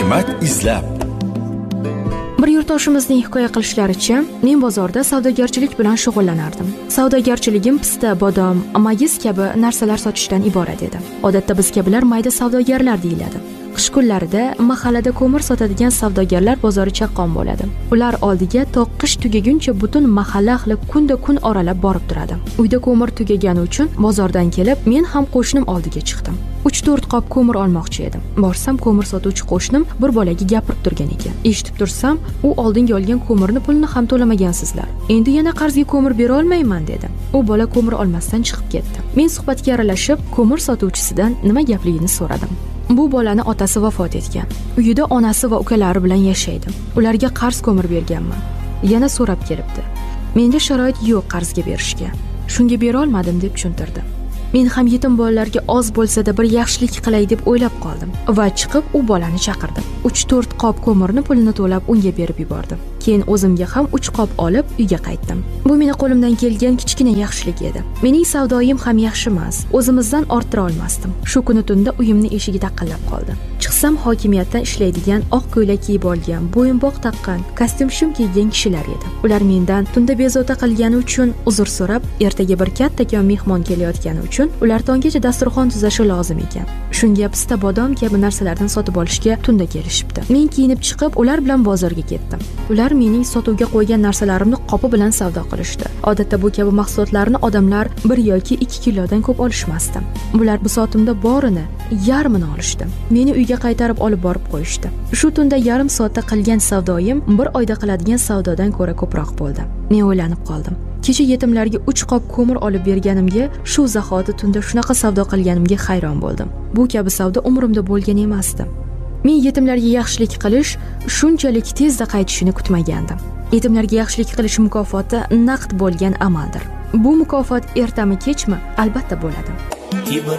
hikmat izlab. Bir yurtdoshimizning hikoya qilishlaricha, men bozorda savdogarchilik bilan shug'ullanardim. Savdogarchiligim pista, bodom, mayiz kabi narsalar sotishdan iborat edi. Odatda biz kabilar mayda savdogarlar deyiladi. Qish kunlarida mahallada ko'mir sotadigan savdogarlar bozori chaqqon bo'ladi. Ular oldiga to qish tugaguncha butun mahalla ahli kunda kun oralab borib turadi. Uyda ko'mir tugagani uchun bozordan kelib, men ham qo'shnim oldiga chiqdim. 3-4 qop ko'mir olmoqchi edim. Borsam ko'mir sotuvchi qo'shnim bir bolaga gapirib turgan ekan. Eshitib tursam, u oldinga olgan ko'mirni pulini ham to'lamagansizlar. Endi yana qarzga ko'mir bera olmayman dedi. U bola ko'mir olmasdan chiqib ketdi. Men suhbatga aralashib, ko'mir sotuvchisidan nima gapligini so'radim. Bu bolani otasi vafot etgan. Uyida onasi va ukalari bilan yashaydi. Ularga qarz ko'mir berganman. Yana so'rab kelibdi. Menda sharoit yo'q qarzga berishga. Shunga bera olmadim deb tushuntirdi. Men ham yetim bolalarga oz bo'lsa-da bir yaxshilik qilay deb o'ylab qoldim va chiqib u bolani chaqirdim. 3-4 qop ko'mirni pulini to'lab unga berib yubordim. Keyin o'zimga ham 3 qop olib uyga qaytdim. Bu meni qo'limdan kelgan kichkina yaxshilik edi. Mening savdoyim ham yaxshi emas. O'zimizdan orttira olmasdim. Shu kuni tunda uyimning eshigi taqillab qoldi. Chiqsam hokimiyatdan ishlaydigan oq ko'ylak kiyib olgan, bo'yinbog' taqqan, kostyum shim kiygan kishilar edi. Ular mendan tunda bezovta qilgani uchun uzr so'rab, ertaga bir kattakon mehmon kelayotgani uchun ular tonggacha dasturxon tuzashi lozim ekan. Shunga pista, bodom kabi narsalardan sotib olishga tunda kelishibdi. Men kiyinib chiqib, ular bilan bozorga ketdim. Ular mening sotuvga qo'ygan narsalarimni qopi bilan savdo qilishdi. Odatda bu kabi mahsulotlarni odamlar 1 yoki 2 kilodan ko'p olishmasdi. Bular bu sotimda borini yarmini olishdi. Meni uyga qaytarib olib borib qo'yishdi. Shu tunda yarim soatda qilgan savdoyim bir oyda qiladigan savdodan ko'ra ko'proq bo'ldi. Men o'ylanib qoldim. Kecha yetimlarga 3 qop ko'mir olib berganimga, shu zahoti tunda shunaqa savdo qilganimga hayron bo'ldim. Bu kabi savdo umrimda bo'lgan emasdi. Men yetimlarga yaxshilik qilish shunchalik tezda qaytishini kutmagandim. Yetimlarga yaxshilik qilish mukofoti naqd bo'lgan amaldir. Bu mukofot ertami kechmi albatta bo'ladi.